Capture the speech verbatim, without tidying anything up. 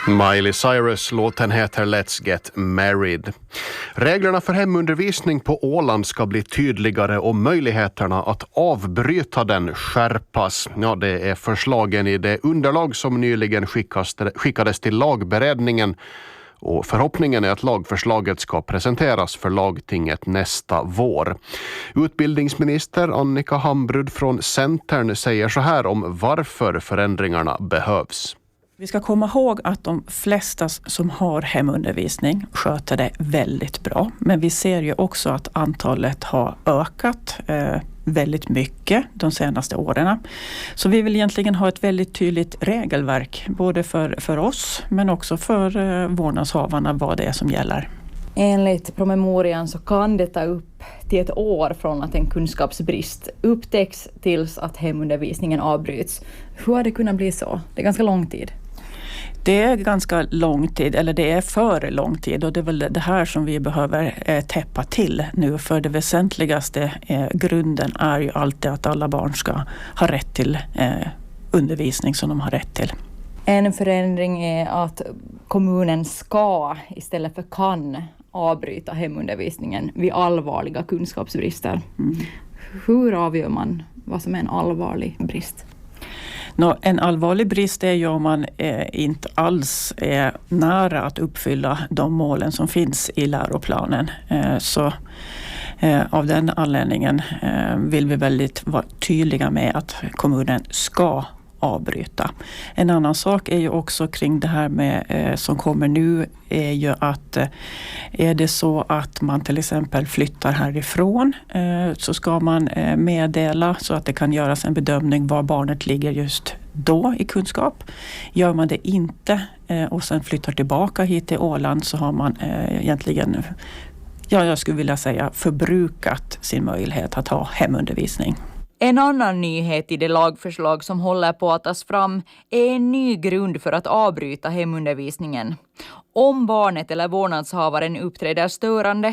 Miley Cyrus, låten heter Let's Get Married. Reglerna för hemundervisning på Åland ska bli tydligare och möjligheterna att avbryta den skärpas. Ja, det är förslagen i det underlag som nyligen skickades till lagberedningen. Och förhoppningen är att lagförslaget ska presenteras för lagtinget nästa vår. Utbildningsminister Annika Hambrud från Centern säger så här om varför förändringarna behövs. Vi ska komma ihåg att de flesta som har hemundervisning sköter det väldigt bra. Men vi ser ju också att antalet har ökat eh, väldigt mycket de senaste åren. Så vi vill egentligen ha ett väldigt tydligt regelverk både för, för oss men också för eh, vårdnadshavarna vad det är som gäller. Enligt promemorian så kan det ta upp till ett år från att en kunskapsbrist upptäcks tills att hemundervisningen avbryts. Hur har det kunnat bli så? Det är ganska lång tid. Det är ganska lång tid, eller det är för lång tid, och det är väl det här som vi behöver eh, täppa till nu. För det väsentligaste eh, grunden är ju alltid att alla barn ska ha rätt till eh, undervisning som de har rätt till. En förändring är att kommunen ska istället för kan avbryta hemundervisningen vid allvarliga kunskapsbrister. Mm. Hur avgör man vad som är en allvarlig brist? Nå, en allvarlig brist är ju om man eh, inte alls är nära att uppfylla de målen som finns i läroplanen. Eh, så eh, av den anledningen eh, vill vi väldigt vara tydliga med att kommunen ska avbryta. En annan sak är ju också kring det här med eh, som kommer nu är ju att eh, är det så att man till exempel flyttar härifrån eh, så ska man eh, meddela så att det kan göras en bedömning var barnet ligger just då i kunskap. Gör man det inte eh, och sen flyttar tillbaka hit till Åland så har man eh, egentligen, ja, jag skulle vilja säga förbrukat sin möjlighet att ha hemundervisning. En annan nyhet i det lagförslag som håller på att tas fram är en ny grund för att avbryta hemundervisningen. Om barnet eller vårdnadshavaren uppträder störande